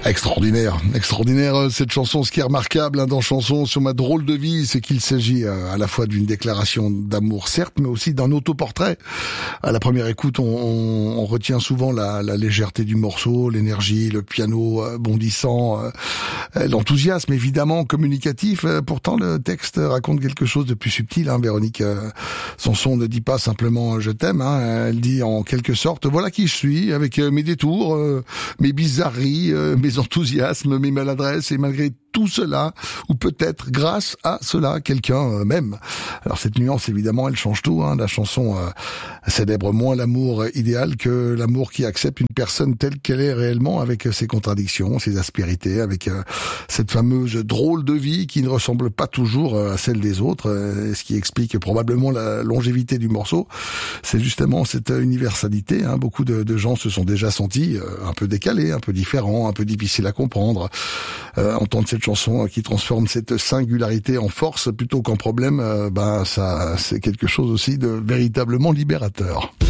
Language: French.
Extraordinaire cette chanson. Ce qui est remarquable dans Chanson sur ma drôle de vie, c'est qu'il s'agit à la fois d'une déclaration d'amour certes, mais aussi d'un autoportrait. À la première écoute, on retient souvent la légèreté du morceau, l'énergie, le piano bondissant, l'enthousiasme évidemment communicatif. Pourtant le texte raconte quelque chose de plus subtil. Véronique Sanson ne dit pas simplement je t'aime, elle dit en quelque sorte voilà qui je suis, avec mes détours, mes bizarreries, mes enthousiasmes, mes maladresses, et malgré tout cela, ou peut-être grâce à cela, quelqu'un m'aime. Alors cette nuance, évidemment, elle change tout. La chanson célèbre moins l'amour idéal que l'amour qui accepte une personne telle qu'elle est réellement, avec ses contradictions, ses aspérités, avec cette fameuse drôle de vie qui ne ressemble pas toujours à celle des autres. Ce qui explique probablement la longévité du morceau, c'est justement cette universalité. Beaucoup de gens se sont déjà sentis un peu décalés, un peu différents, un peu difficiles à comprendre. Entendre cette chanson qui transforme cette singularité en force plutôt qu'en problème, ça c'est quelque chose aussi de véritablement libérateur.